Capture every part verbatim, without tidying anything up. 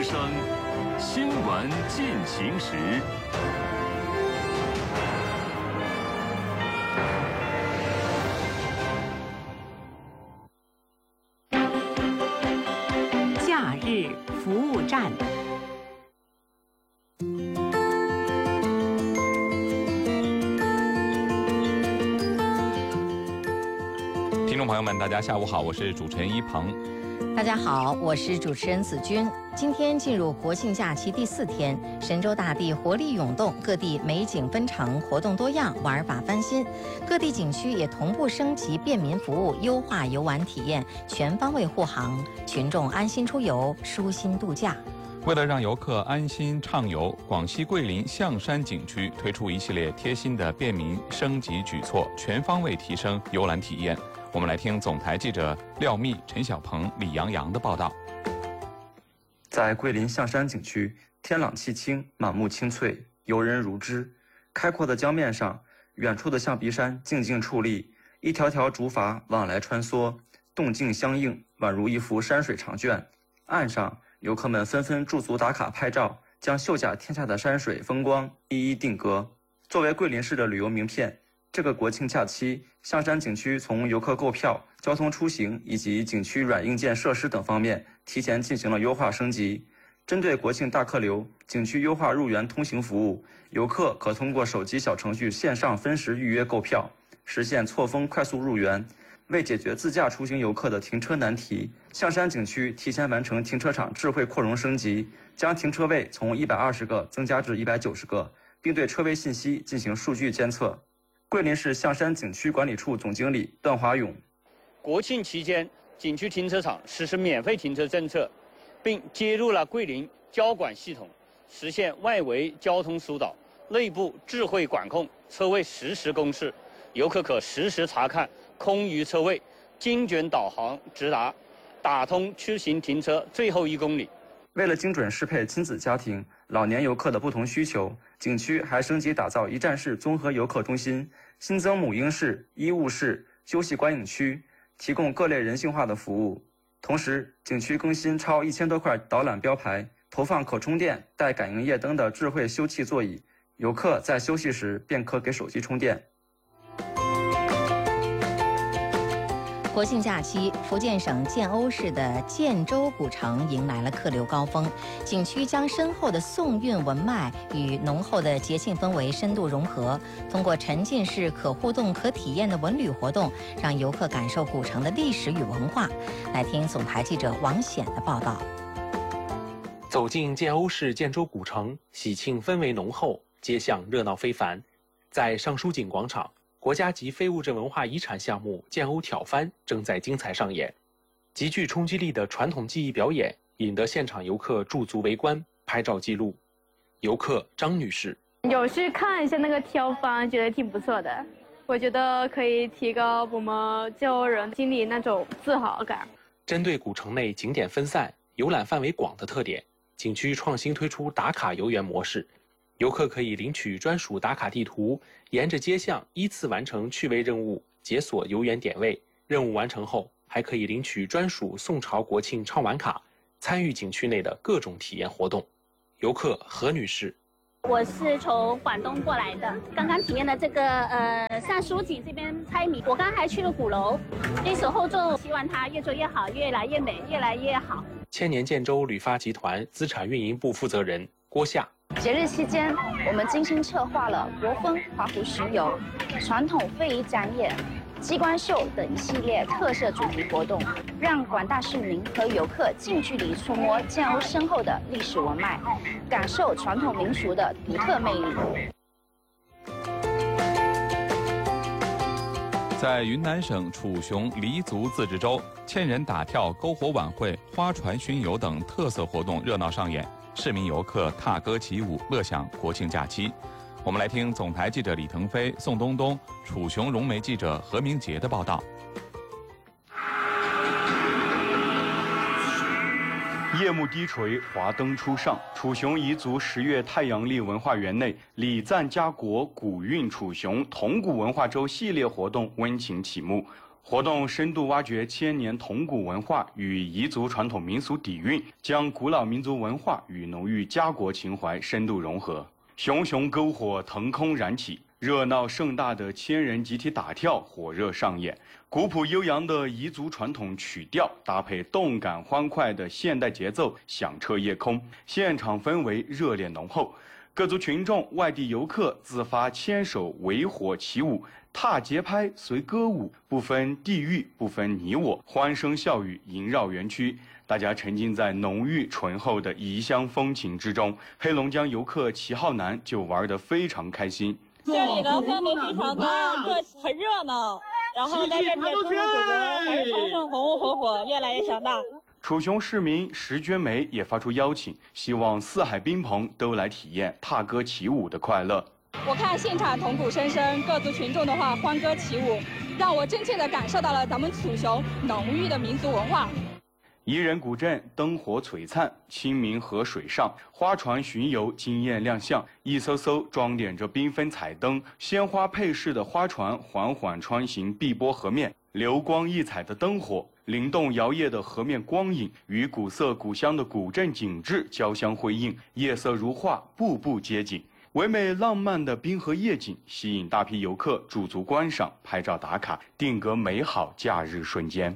声，新闻进行时。 假日服务站。 听众朋友们，大家下午好，我是主持人一鹏。 大家好，我是主持人子君。今天进入国庆假期第四天，神州大地活力涌动，各地美景纷呈，活动多样，玩法翻新。各地景区也同步升级便民服务，优化游玩体验，全方位护航，群众安心出游，舒心度假。 为了让游客安心畅游，广西桂林象山景区推出一系列贴心的便民升级举措，全方位提升游览体验。我们来听总台记者廖密、陈小鹏、李洋洋的报道。 在桂林象山景区，天朗气清，满目青翠，游人如织。开阔的江面上，远处的象鼻山静静矗立，一条条竹筏往来穿梭，动静相应，宛如一幅山水长卷。岸上，游客们纷纷驻足打卡拍照，将秀甲天下的山水风光一一定格。作为桂林市的旅游名片，这个国庆假期，象山景区从游客购票、交通出行以及景区软硬件设施等方面提前进行了优化升级。针对国庆大客流，景区优化入园通行服务，游客可通过手机小程序线上分时预约购票，实现错峰快速入园。为解决自驾出行游客的停车难题，象山景区提前完成停车场智慧扩容升级，将停车位从一百二十个增加至一百九十个，并对车位信息进行数据监测。桂林市象山景区管理处总经理段华勇： 国庆期间，景区停车场实施免费停车政策，并接入了桂林交管系统，实现外围交通疏导、内部智慧管控，车位实时公示，游客可实时查看空余车位，精准导航直达，打通出行停车最后一公里。 为了精准适配亲子家庭、老年游客的不同需求，景区还升级打造一站式综合游客中心，新增母婴室、医务室、休息观影区，提供各类人性化的服务。同时，景区更新超一千多块导览标牌，投放可充电、带感应夜灯的智慧休憩座椅，游客在休息时便可给手机充电。 国庆假期，福建省建瓯市的建州古城迎来了客流高峰。景区将深厚的宋韵文脉与浓厚的节庆氛围深度融合，通过沉浸式可互动、可体验的文旅活动，让游客感受古城的历史与文化。来听总台记者王显的报道。 走进建瓯市建州古城，喜庆氛围浓厚，街巷热闹非凡。在上书景广场，国家级非物质文化遗产项目建瓯挑幡正在精彩上演，极具冲击力的传统技艺表演引得现场游客驻足围观、拍照记录。游客张女士： 有去看一下那个挑幡，觉得挺不错的。我觉得可以提高我们建瓯人心里那种自豪感。 针对古城内景点分散、游览范围广的特点，景区创新推出打卡游园模式。游客可以领取专属打卡地图，沿着街巷依次完成趣味任务，解锁游园点位。任务完成后，还可以领取专属宋朝国庆畅玩卡，参与景区内的各种体验活动。游客何女士： 我是从广东过来的，刚刚体验了这个呃上书景这边猜谜，我刚还去了鼓楼，一手后重，希望它越做越好，越来越美，越来越好。 千年建州旅发集团资产运营部负责人郭夏： 节日期间，我们精心策划了国风华湖巡游、传统非遗展演、机关秀等一系列特色主题活动，让广大市民和游客近距离触摸建瓯深厚的历史文脉，感受传统民俗的独特魅力。 在云南省楚雄黎族自治州，千人打跳、篝火晚会、花船巡游等特色活动热闹上演，市民游客踏歌起舞，乐享国庆假期。我们来听总台记者李腾飞、宋东东、楚雄融媒记者何明杰的报道。 夜幕低垂，华灯初上。楚雄彝族十月太阳历文化园内，礼赞家国、古韵楚雄铜鼓文化周系列活动温情启幕。 活动深度挖掘千年铜鼓文化与彝族传统民俗底蕴，将古老民族文化与浓郁家国情怀深度融合。熊熊篝火腾空燃起，热闹盛大的千人集体打跳火热上演。古朴悠扬的彝族传统曲调搭配动感欢快的现代节奏，响彻夜空，现场氛围热烈浓厚。各族群众、外地游客自发牵手围火起舞，踏节拍随歌舞，不分地域，不分你我，欢声笑语萦绕园区。大家沉浸在浓郁醇厚的彝乡风情之中。黑龙江游客齐浩南就玩得非常开心。 这里的氛围非常的热，很热闹。然后在这里中国祖国还是昌盛，红红火火，越来越强大。 楚雄市民石娟梅也发出邀请，希望四海宾朋都来体验踏歌起舞的快乐。 我看现场铜鼓声声，各族群众的话欢歌起舞，让我真切地感受到了咱们楚雄浓郁的民族文化。 彝人古镇灯火璀璨，清明河水上花船巡游惊艳亮相，一艘艘装点着缤纷彩灯、鲜花配饰的花船缓缓穿行碧波河面，流光溢彩的灯火、灵动摇曳的河面光影与古色古香的古镇景致交相辉映，夜色如画，步步接近。唯美浪漫的滨河夜景吸引大批游客驻足观赏、拍照打卡，定格美好假日瞬间。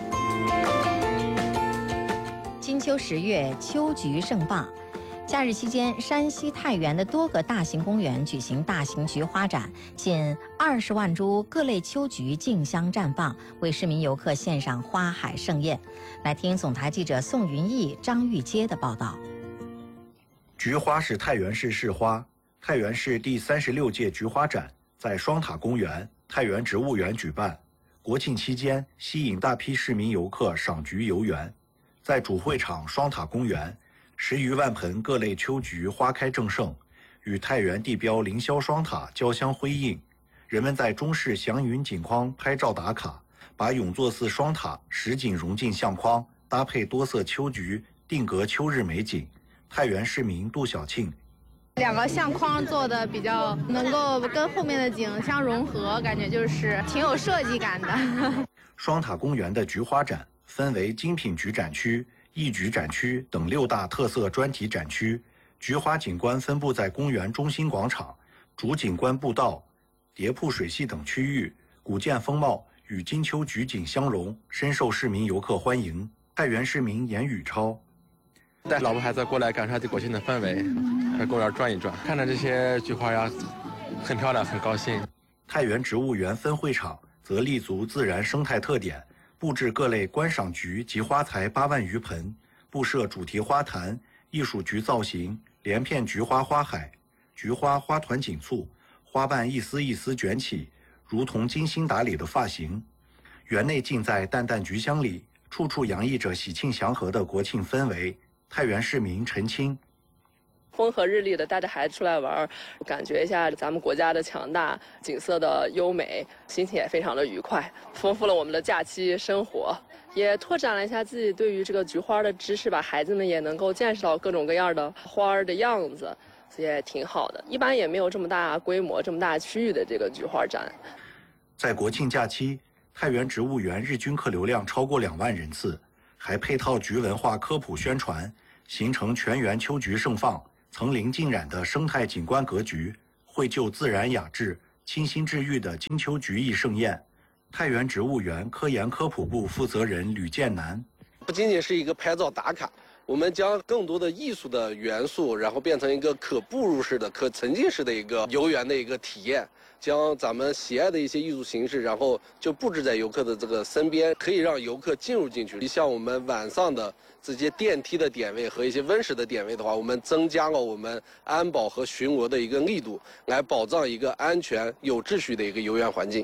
金秋十月，秋菊盛放。假日期间，山西太原的多个大型公园举行大型菊花展，近二十万株各类秋菊竞相绽放，为市民游客献上花海盛宴。来听总台记者宋云逸、张玉阶的报道。 菊花是太原市市花，太原市第三十六届菊花展在双塔公园、太原植物园举办。国庆期间，吸引大批市民游客赏菊游园。在主会场双塔公园，十余万盆各类秋菊花开正盛，与太原地标凌霄双塔交相辉映。人们在中式祥云景框拍照打卡，把永作寺双塔实景融进相框，搭配多色秋菊，定格秋日美景。太原市民杜小庆： 两个相框做的比较能够跟后面的景相融合，感觉就是挺有设计感的。 双塔公园的菊花展分为精品菊展区、艺菊展区等六大特色专题展区，菊花景观分布在公园中心广场、主景观步道、叠瀑水系等区域，古建风貌与金秋菊景相融，深受市民游客欢迎。太原市民严宇超： 带老婆孩子过来感受这国庆的氛围，在公园转一转，看着这些菊花呀，很漂亮，很高兴。 太原植物园分会场则立足自然生态特点，布置各类观赏菊及花材八万余盆，布设主题花坛、艺术菊造型、连片菊花花海、菊花花团锦簇，花瓣一丝一丝卷起，如同精心打理的发型。园内浸在淡淡菊香里，处处洋溢着喜庆祥和的国庆氛围。太原市民陈清： 风和日丽的带着孩子出来玩，感觉一下咱们国家的强大，景色的优美，心情也非常的愉快，丰富了我们的假期生活，也拓展了一下自己对于这个菊花的知识吧。孩子们也能够见识到各种各样的花儿的样子，也挺好的。一般也没有这么大规模、这么大区域的这个菊花展。 在国庆假期，太原植物园日均客流量超过两万人次，还配套菊文化科普宣传，形成全园秋菊盛放、层林尽染的生态景观格局，绘就自然雅致、清新治愈的金秋菊艺盛宴。太原植物园科研科普部负责人吕建南： 不仅仅是一个拍照打卡，我们将更多的艺术的元素，然后变成一个可步入式的、可沉浸式的一个游园的一个体验，将咱们喜爱的一些艺术形式，然后就布置在游客的这个身边，可以让游客进入进去。像我们晚上的这些电梯的点位和一些温室的点位的话，我们增加了我们安保和巡逻的一个力度，来保障一个安全有秩序的一个游园环境。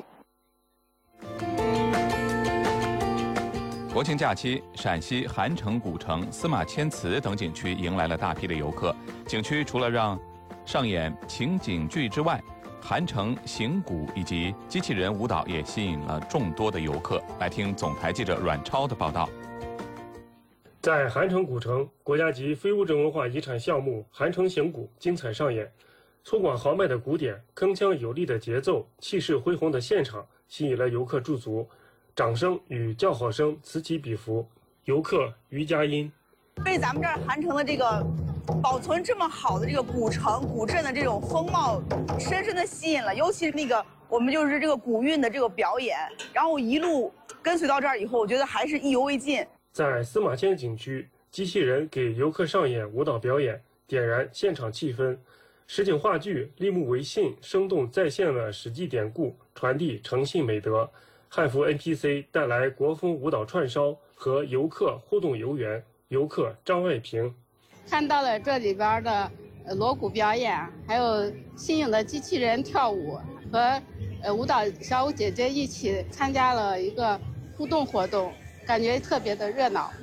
国庆假期，陕西韩城古城、司马迁祠等景区迎来了大批的游客。景区除了让上演情景剧之外，韩城行鼓以及机器人舞蹈也吸引了众多的游客。来听总台记者阮超的报道。 在韩城古城，国家级非物质文化遗产项目韩城行鼓精彩上演，粗犷豪迈的鼓点、铿锵有力的节奏、气势恢宏的现场，吸引了游客驻足。 掌声与叫好声此起彼伏，游客于佳音。 被咱们这儿韩城的这个保存这么好的这个古城、古镇的这种风貌，深深的吸引了。尤其是那个我们就是这个古韵的这个表演，然后一路跟随到这儿以后，我觉得还是意犹未尽。 在司马迁景区，机器人给游客上演舞蹈表演，点燃现场气氛。实景话剧立木为信，生动再现了史记典故，传递诚信美德。汉服 N P C 带来国风舞蹈串烧，和游客互动游园。游客张卫平看到了这里边的锣鼓表演，还有新颖的机器人跳舞，和呃舞蹈小舞姐姐一起参加了一个互动活动，感觉特别的热闹。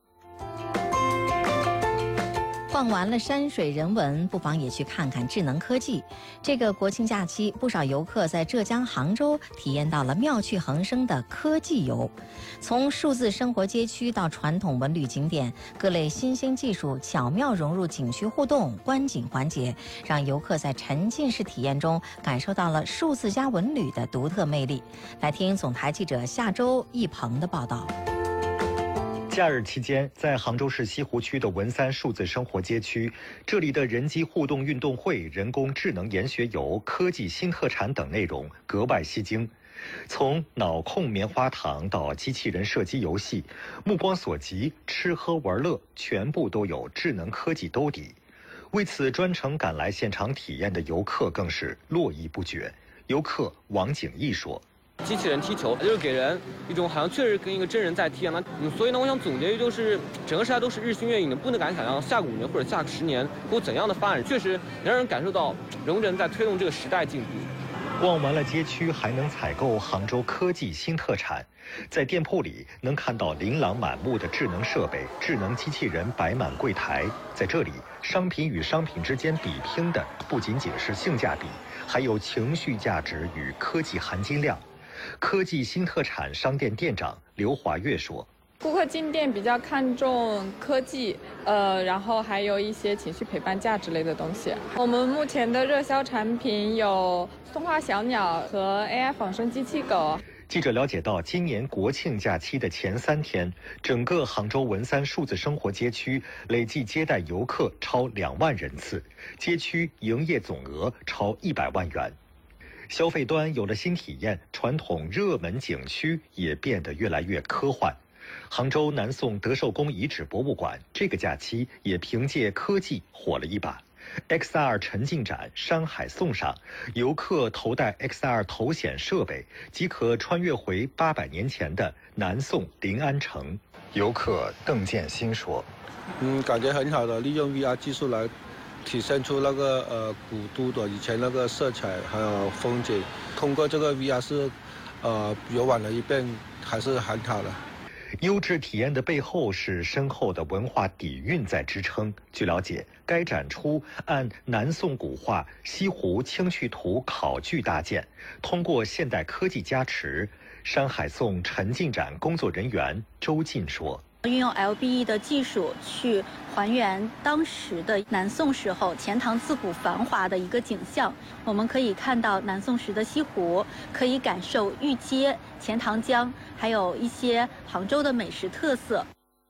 逛完了山水人文，不妨也去看看智能科技。这个国庆假期，不少游客在浙江杭州体验到了妙趣横生的科技游。从数字生活街区到传统文旅景点，各类新兴技术巧妙融入景区互动、观景环节，让游客在沉浸式体验中感受到了数字加文旅的独特魅力。来听总台记者夏周一鹏的报道。 假日期间，在杭州市西湖区的文三数字生活街区，这里的人机互动运动会、人工智能研学游、科技新特产等内容格外吸睛。从脑控棉花糖到机器人射击游戏，目光所及，吃喝玩乐全部都有智能科技兜底。为此专程赶来现场体验的游客更是络绎不绝。游客王景义说： 机器人踢球就是给人一种好像确实跟一个真人在踢一样的，嗯，所以呢，我想总结就是整个时代都是日新月异的，不能敢想象下个五年或者下个十年会有怎样的发展，确实让人感受到人人在推动这个时代进步。 逛完了街区，还能采购杭州科技新特产，在店铺里能看到琳琅满目的智能设备、智能机器人摆满柜台。在这里，商品与商品之间比拼的不仅仅是性价比，还有情绪价值与科技含金量。科技新特产商店店长刘华月说： 顾客进店比较看重科技，呃，然后还有一些情绪陪伴价之类的东西。我们目前的热销产品有松花小鸟和 A I 仿生机器狗。 记者了解到，今年国庆假期的前三天，整个杭州文三数字生活街区累计接待游客超两万人次，街区营业总额超一百万元。消费端有了新体验，传统热门景区也变得越来越科幻。杭州南宋德寿宫遗址博物馆这个假期也凭借科技火了一把。X R 沉浸展山海颂上，游客头戴 X R 头显设备，即可穿越回八百年前的南宋临安城。游客邓建新说： 嗯，感觉很好的，利用 V R 技术来体现出那个呃古都的以前那个色彩还有风景，通过这个 V R 是呃游玩了一遍，还是很好的。 优质体验的背后是深厚的文化底蕴在支撑。据了解，该展出按南宋古画《西湖清趣图》考据搭建，通过现代科技加持。山海颂沉浸展工作人员周进说： 运用 L B E 的技术去还原当时的南宋时候钱塘自古繁华的一个景象。我们可以看到南宋时的西湖，可以感受御街、钱塘江，还有一些杭州的美食特色。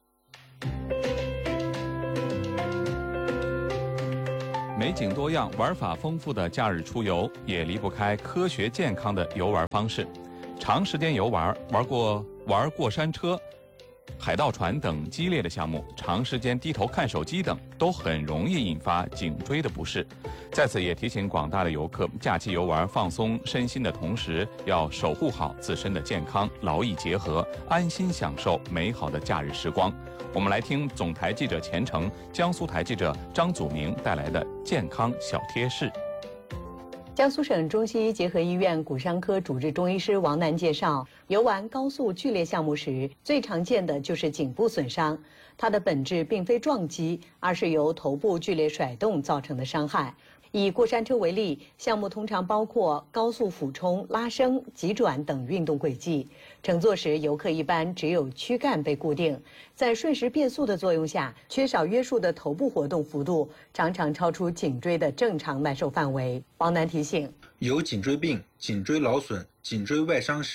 美景多样、玩法丰富的假日出游，也离不开科学健康的游玩方式。长时间游玩，玩过玩过山车、海盗船等激烈的项目，长时间低头看手机等，都很容易引发颈椎的不适。在此也提醒广大的游客，假期游玩放松身心的同时，要守护好自身的健康，劳逸结合，安心享受美好的假日时光。我们来听总台记者钱程、江苏台记者张祖明带来的健康小贴士。 江苏省中西医结合医院骨伤科主治中医师王楠介绍，游玩高速剧烈项目时，最常见的就是颈部损伤。它的本质并非撞击，而是由头部剧烈甩动造成的伤害。以过山车为例，项目通常包括高速俯冲、拉升、急转等运动轨迹。乘坐时，游客一般只有躯干被固定，在瞬时变速的作用下，缺少约束的头部活动幅度常常超出颈椎的正常耐受范围。王楠提醒， 有颈椎病、颈椎劳损、颈椎外伤时，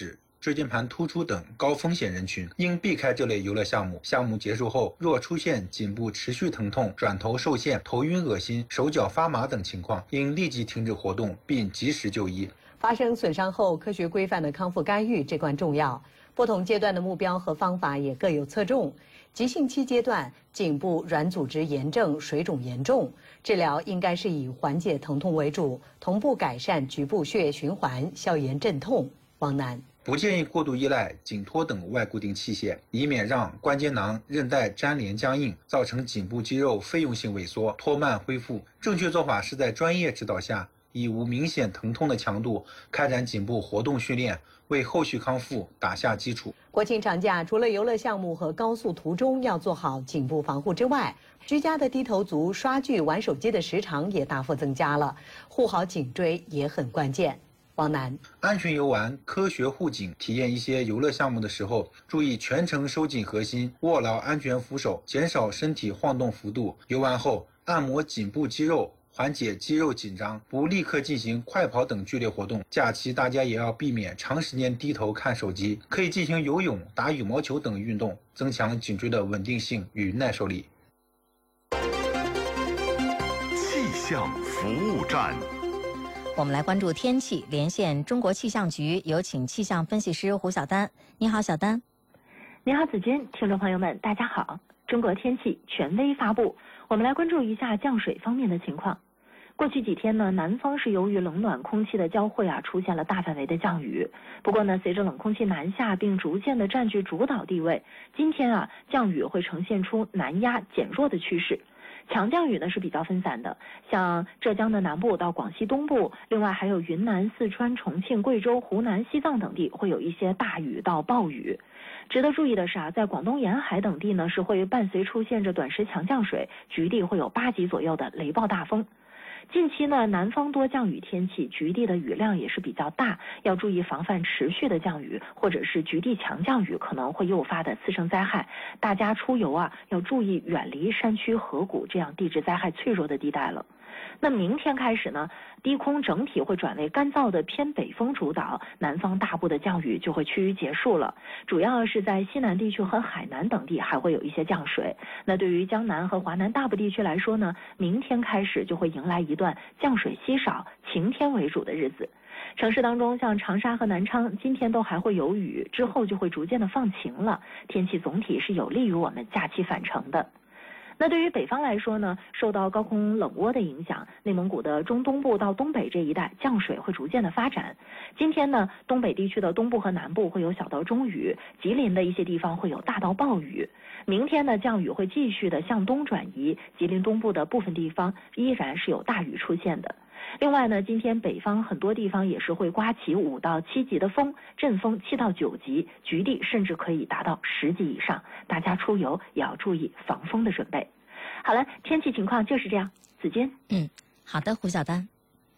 椎间盘突出等高风险人群，应避开这类游乐项目。项目结束后，若出现颈部持续疼痛、转头受限、头晕恶心、手脚发麻等情况，应立即停止活动并及时就医。 发生损伤后，科学规范的康复干预至关重要。不同阶段的目标和方法也各有侧重。急性期阶段，颈部软组织炎症、水肿严重，治疗应该是以缓解疼痛为主，同步改善局部血液循环、消炎镇痛。王楠。 不建议过度依赖颈托等外固定器械，以免让关节囊、韧带粘连僵硬，造成颈部肌肉费用性萎缩，拖慢恢复。正确做法是在专业指导下，以无明显疼痛的强度开展颈部活动训练，为后续康复打下基础。 国庆长假，除了游乐项目和高速途中要做好颈部防护之外，居家的低头族刷剧、玩手机的时长也大幅增加了，护好颈椎也很关键。王楠， 安全游玩、科学护颈，体验一些游乐项目的时候，注意全程收紧核心，握牢安全扶手，减少身体晃动幅度。游玩后，按摩颈部肌肉，缓解肌肉紧张，不立刻进行快跑等剧烈活动。假期大家也要避免长时间低头看手机，可以进行游泳、打羽毛球等运动，增强颈椎的稳定性与耐受力。 气象服务站。 我们来关注天气，连线中国气象局，有请气象分析师胡晓丹。你好，小丹。 你好，子君，听众朋友们，大家好。中国天气权威发布，我们来关注一下降水方面的情况。过去几天呢，南方是由于冷暖空气的交汇啊，出现了大范围的降雨。不过呢，随着冷空气南下并逐渐的占据主导地位，今天啊，降雨会呈现出南压减弱的趋势。强降雨呢是比较分散的，像浙江的南部到广西东部，另外还有云南、四川、重庆、贵州、湖南、西藏等地会有一些大雨到暴雨。值得注意的是啊，在广东沿海等地呢是会伴随出现着短时强降水，局地会有八级左右的雷暴大风。近期呢，南方多降雨天气，局地的雨量也是比较大，要注意防范持续的降雨或者是局地强降雨可能会诱发的次生灾害。大家出游啊，要注意远离山区河谷这样地质灾害脆弱的地带了。那明天开始呢，低空整体会转为干燥的偏北风主导，南方大部的降雨就会趋于结束了，主要是在西南地区和海南等地还会有一些降水。那对于江南和华南大部地区来说呢，明天开始就会迎来一段降水稀少、晴天为主的日子。城市当中，像长沙和南昌，今天都还会有雨，之后就会逐渐的放晴了，天气总体是有利于我们假期返程的。那对于北方来说呢，受到高空冷涡的影响，内蒙古的中东部到东北这一带降水会逐渐的发展。今天呢，东北地区的东部和南部会有小到中雨，吉林的一些地方会有大到暴雨。明天呢，降雨会继续的向东转移，吉林东部的部分地方依然是有大雨出现的。另外呢，今天北方很多地方也是会刮起五到七级的风，阵风七到九级，局地甚至可以达到十级以上。大家出游也要注意防风的准备。好了，天气情况就是这样。子君， 嗯，好的，胡晓丹。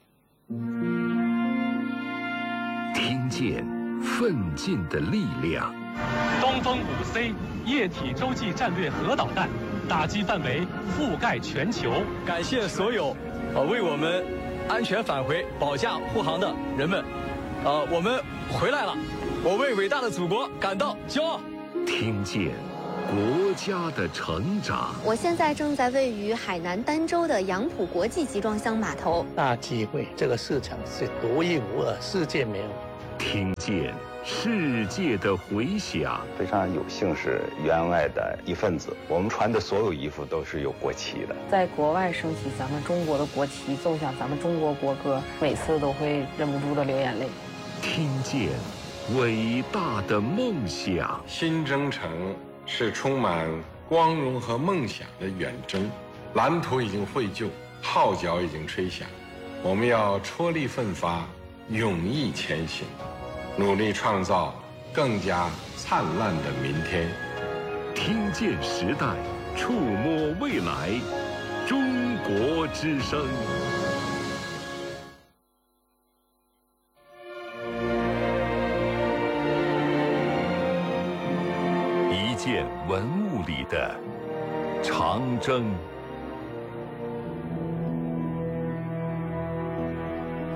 听见奋进的力量。 东风五 C 液体洲际战略核导弹打击范围覆盖全球。 感谢所有呃为我们安全返回保驾护航的人们，呃，我们回来了，我为伟大的祖国感到骄傲。 听见国家的成长。 我现在正在位于海南儋州的杨浦国际集装箱码头。 大机会，这个市场是独一无二，世界没有。 听见世界的回响。 非常有幸是员外的一份子，我们穿的所有衣服都是有国旗的。 在国外升起咱们中国的国旗，奏响咱们中国国歌，每次都会忍不住的流眼泪。 听见伟大的梦想。 新征程是充满光荣和梦想的远征，蓝图已经绘就，号角已经吹响，我们要踔厉奋发，勇毅前行，努力创造更加灿烂的明天。 听见时代，触摸未来，中国之声。一件文物里的长征。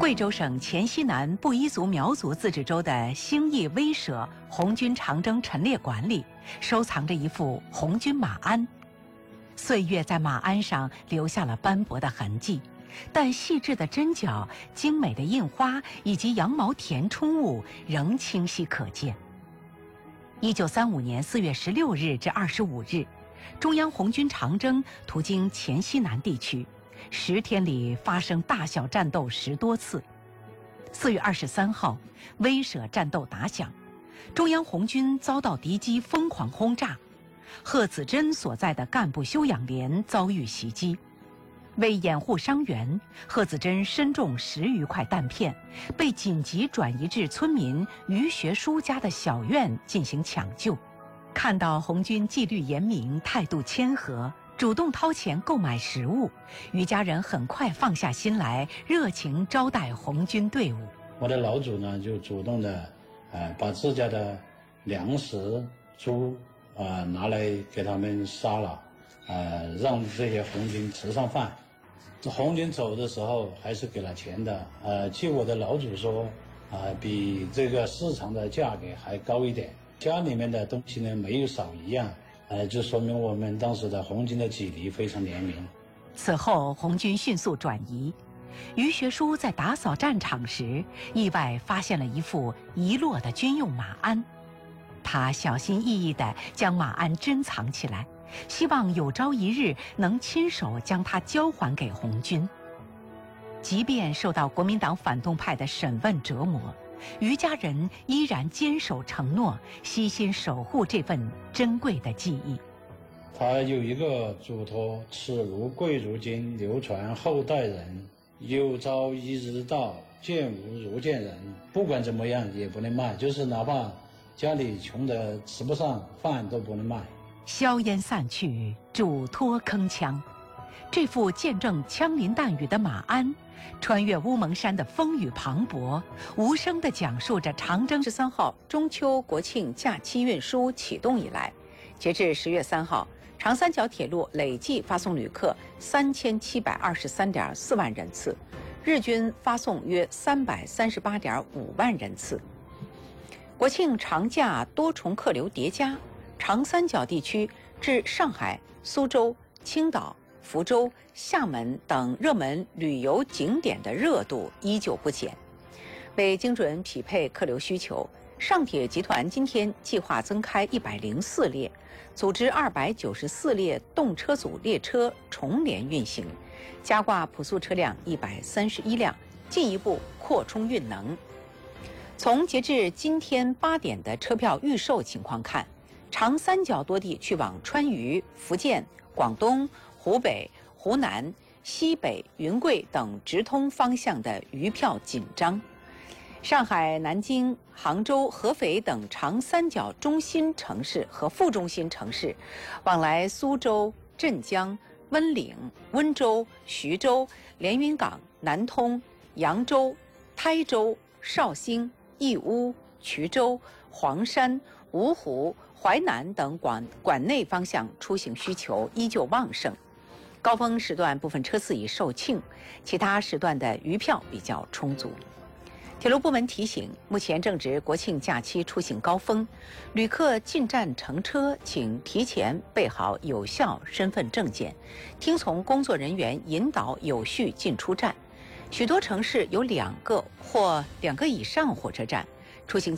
贵州省黔西南布依族苗族自治州的兴义威舍红军长征陈列馆里，收藏着一副红军马鞍。岁月在马鞍上留下了斑驳的痕迹，但细致的针脚、精美的印花以及羊毛填充物仍清晰可见。一九三五年四月十六日至二十五日，中央红军长征途经黔西南地区，十天里发生大小战斗十多次。四月二十三号，威舍战斗打响，中央红军遭到敌机疯狂轰炸，贺子珍所在的干部休养连遭遇袭击。为掩护伤员，贺子珍身中十余块弹片，被紧急转移至村民于学书家的小院进行抢救。看到红军纪律严明、态度谦和，主动掏钱购买食物，于家人很快放下心来，热情招待红军队伍。 我的老祖呢，就主动的，呃，把自家的粮食、猪，呃，拿来给他们杀了，呃，让这些红军吃上饭。红军走的时候还是给了钱的，呃，据我的老祖说，啊、呃，比这个市场的价格还高一点。家里面的东西呢没有少一样，呃，就说明我们当时的红军的纪律非常严明。 此后，红军迅速转移。于学书在打扫战场时，意外发现了一副遗落的军用马鞍，他小心翼翼地将马鞍珍藏起来，希望有朝一日能亲手将它交还给红军。即便受到国民党反动派的审问折磨，于家人依然坚守承诺，悉心守护这份珍贵的记忆。 他有一个嘱托：此如贵如今，流传后代人。有朝一日到，见吾如见人。不管怎么样也不能卖，就是哪怕家里穷得吃不上饭都不能卖。 硝烟散去，嘱托铿锵。这副见证枪林弹雨的马鞍，穿越乌蒙山的风雨磅礴，无声地讲述着长征。 十三号中秋国庆假期运输启动以来，截至十月三号，长三角铁路累计发送旅客三千七百二十三点四万人次，日均发送约三百三十八点五万人次。国庆长假多重客流叠加，长三角地区至上海、苏州、青岛、福州、厦门等热门旅游景点的热度依旧不减。为精准匹配客流需求，上铁集团今天计划增开一百零四列，组织二百九十四列动车组列车重联运行，加挂普速车辆一百三十一辆，进一步扩充运能。从截至今天八点的车票预售情况看，长三角多地去往川渝、福建、广东、湖北、湖南、西北、云贵等直通方向的余票紧张。上海、南京、杭州、合肥等长三角中心城市和副中心城市，往来苏州、镇江、温岭、温州、徐州、连云港、南通、扬州、台州、绍兴、义乌、衢州、黄山、芜湖、淮南等管管内方向出行需求依旧旺盛。高峰时段部分车次已售罄，其他时段的余票比较充足。铁路部门提醒，目前正值国庆假期出行高峰，旅客进站乘车请提前备好有效身份证件，听从工作人员引导有序进出站。许多城市有两个或两个以上火车站，出行